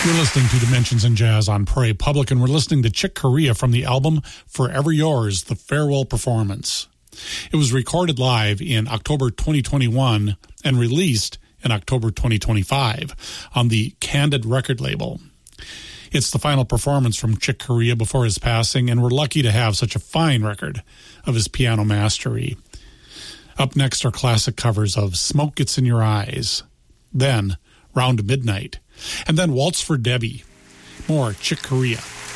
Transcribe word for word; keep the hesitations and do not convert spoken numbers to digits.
You're listening to Dimensions in Jazz on Prairie Public, and we're listening to Chick Corea from the album Forever Yours, the farewell performance. It was recorded live in October twenty twenty-one and released in October twenty twenty-five on the Candid record label. It's the final performance from Chick Corea before his passing, and we're lucky to have such a fine record of his piano mastery. Up next are classic covers of Smoke Gets in Your Eyes, then Round Midnight, and then Waltz for Debbie. More Chick Corea.